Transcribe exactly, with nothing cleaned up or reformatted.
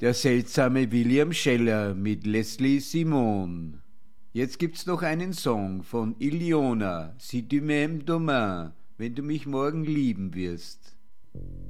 Der seltsame William Scheller mit Leslie Simon. Jetzt gibt's noch einen Song von Iliona, Si tu m'aimes demain, wenn du mich morgen lieben wirst.